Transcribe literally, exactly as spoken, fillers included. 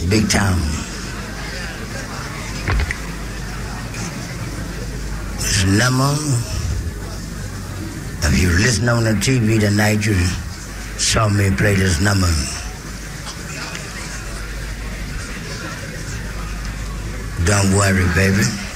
Big Town. This number, if you listen on the T V tonight, you saw me play this number. Don't worry, baby.